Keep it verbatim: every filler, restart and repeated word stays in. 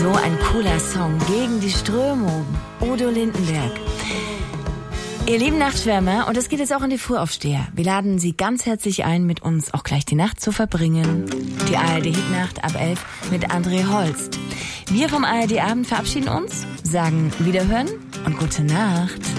So ein cooler Song gegen die Strömung. Udo Lindenberg. Ihr lieben Nachtschwärmer, und es geht jetzt auch an die Frühaufsteher. Wir laden Sie ganz herzlich ein, mit uns auch gleich die Nacht zu verbringen. Die A R D-Hitnacht ab elf mit André Holst. Wir vom A R D-Abend verabschieden uns, sagen Wiederhören und gute Nacht.